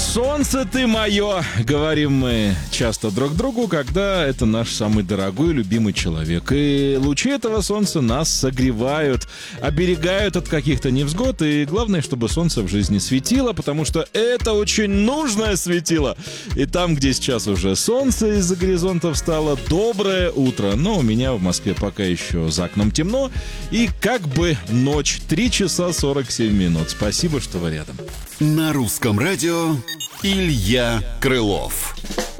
Солнце ты мое, говорим мы часто друг другу, когда это наш самый дорогой и любимый человек. И лучи этого солнца нас согревают, оберегают от каких-то невзгод. И главное, чтобы солнце в жизни светило, потому что это очень нужное светило. И там, где сейчас уже солнце из-за горизонта встало, доброе утро. Но у меня в Москве пока еще за окном темно. И как бы ночь, 3 часа 47 минут. Спасибо, что вы рядом. На русском радио Илья Крылов.